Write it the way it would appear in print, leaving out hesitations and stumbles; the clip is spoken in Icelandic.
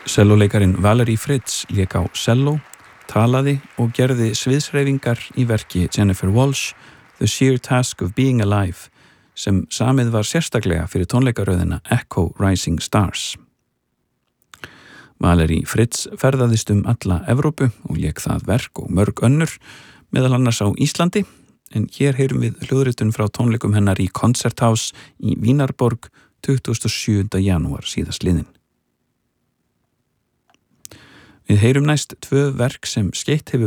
Selloleikarin Valerie Fritz lék á selló, talaði og gerði sviðshreyfingar í verki Jennifer Walsh, The Sheer Task of Being Alive, sem samið var sérstaklega fyrir tónleikaröðina Echo Rising Stars. Valerie Fritz ferðaðist alla Evrópu og lék það verk og mörg önnur, meðal annars á Íslandi, en hér heyrum við hljóðritun frá tónleikum hennar í Konzerthaus í Vínarborg 27. janúar síðastliðinn. Við heyrum næst 2 verk sem skeytt hefur